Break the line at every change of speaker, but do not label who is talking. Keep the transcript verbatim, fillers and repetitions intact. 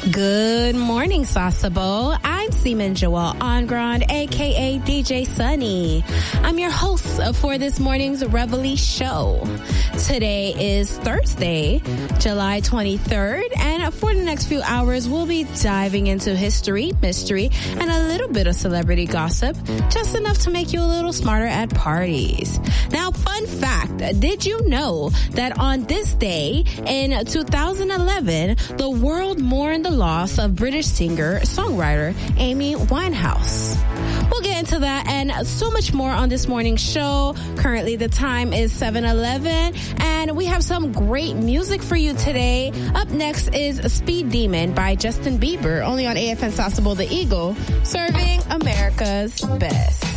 Good morning, Sasabo. I'm Seaman Joelle Ongrand, a k a. D J Sunny. I'm your host for this morning's Reveille show. Today is Thursday, July twenty-third, and for the next few hours, we'll be diving into history, mystery, and a little bit of celebrity gossip, just enough to make you a little smarter at parties. Now, fun fact, did you know that on this day in two thousand eleven, the world mourned the loss of British singer-songwriter Amy Winehouse? We'll get into that and so much more on this morning's show. Currently, the time is seven eleven, and we have some great music for you today. Up next is Speed Demon by Justin Bieber, only on A F N Sasabo The Eagle, serving America's best.